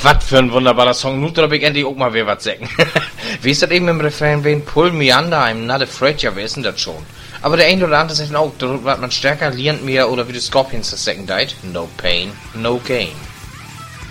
Was für ein wunderbarer Song. Nun darf ich endlich auch mal wieder was sagen. Wie ist das eben im Refrain? Wen Pull me under, I'm not afraid. Ja, wer ist denn das schon? Aber der eine oder andere sagt auch, da wird man stärker, lernt mehr, oder wie die Scorpions das sagen, no pain, no gain.